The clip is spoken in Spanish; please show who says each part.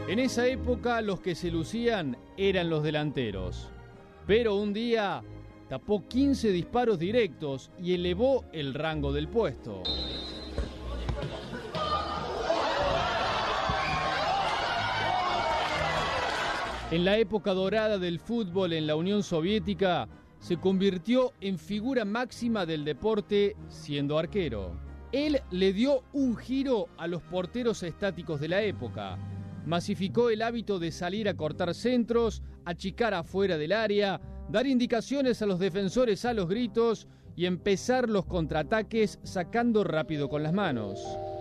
Speaker 1: En esa época los que se lucían eran los delanteros, pero un día tapó 15 disparos directos y elevó el rango del puesto. En la época dorada del fútbol en la Unión Soviética, se convirtió en figura máxima del deporte siendo arquero. Él le dio un giro a los porteros estáticos de la época. Masificó el hábito de salir a cortar centros, achicar afuera del área, dar indicaciones a los defensores a los gritos y empezar los contraataques sacando rápido con las manos.